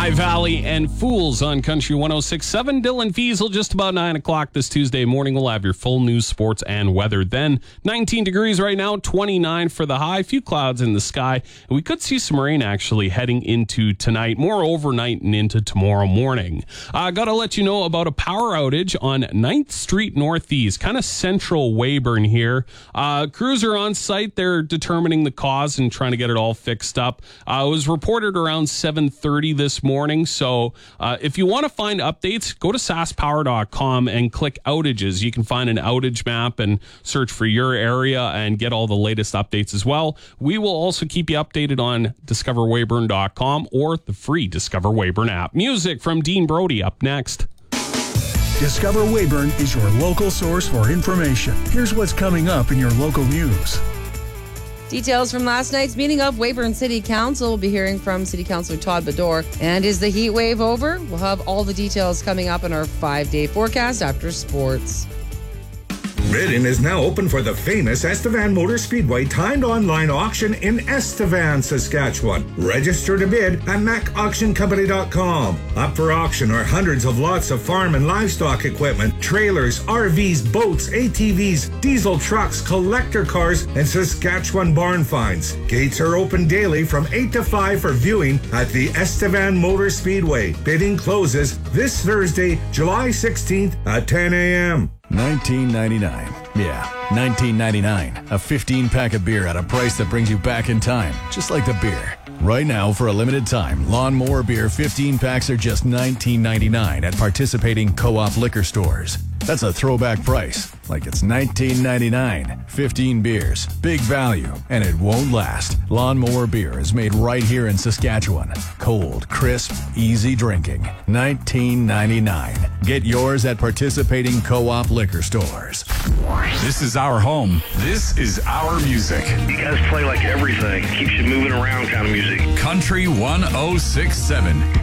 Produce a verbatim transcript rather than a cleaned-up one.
High Valley and Fools on Country one oh six point seven. Dylan Fiesel, just about nine o'clock this Tuesday morning. We'll have your full news, sports, and weather then. nineteen degrees right now, twenty-nine for the high. A few clouds in the sky. And we could see some rain actually heading into tonight, more overnight and into tomorrow morning. I uh, got to let you know about a power outage on ninth Street Northeast, kind of central Weyburn here. Uh, crews are on site. They're determining the cause and trying to get it all fixed up. Uh, it was reported around seven thirty this morning. So uh, if you want to find updates, go to sasspower dot com and click outages. You can find an outage map and search for your area and get all the latest updates as well. We will also keep you updated on discover weyburn dot com or the free Discover Weyburn app. Music from Dean Brody up next. Discover Weyburn is your local source for information. Here's what's coming up in your local news. Details from last night's meeting of Weyburn City Council. We'll be hearing from City Councilor Todd Bedore. And is the heat wave over? We'll have all the details coming up in our five-day forecast after sports. Bidding is now open for the famous Estevan Motor Speedway timed online auction in Estevan, Saskatchewan. Register to bid at mac auction company dot com. Up for auction are hundreds of lots of farm and livestock equipment, trailers, R Vs, boats, A T Vs, diesel trucks, collector cars, and Saskatchewan barn finds. Gates are open daily from eight to five for viewing at the Estevan Motor Speedway. Bidding closes this Thursday, July sixteenth at ten a.m. nineteen ninety-nine. Yeah, nineteen ninety-nine. A fifteen-pack of beer at a price that brings you back in time, just like the beer. Right now, for a limited time, Lawnmower Beer fifteen packs are just nineteen ninety-nine at participating Co-op liquor stores. That's a throwback price, like it's nineteen ninety-nine. fifteen beers, big value, and it won't last. Lawnmower Beer is made right here in Saskatchewan. Cold, crisp, easy drinking. nineteen ninety-nine. Get yours at participating Co-op liquor stores. This is our home. This is our music. You guys play like everything. Keeps you moving around kind of music. Country one oh six point seven.